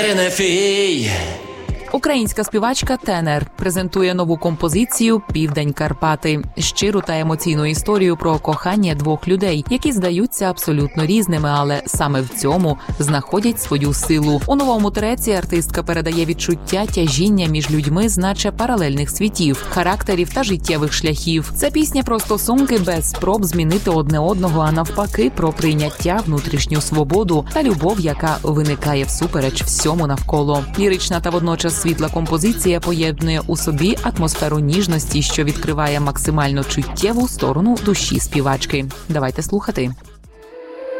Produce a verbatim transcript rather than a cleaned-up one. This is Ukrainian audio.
Українська співачка Тенер презентує нову композицію «Південь Карпати» – щиру та емоційну історію про кохання двох людей, які здаються абсолютно різними, але саме в цьому знаходять свою силу. У новому треці артистка передає відчуття тяжіння між людьми з наче паралельних світів, характерів та життєвих шляхів. Це пісня про стосунки без спроб змінити одне одного, а навпаки про прийняття, внутрішню свободу та любов, яка виникає всупереч всьому навколо. Лірична та водночас світла композиція поєднує у собі атмосферу ніжності, що відкриває максимально чуттєву сторону душі співачки. Давайте слухати.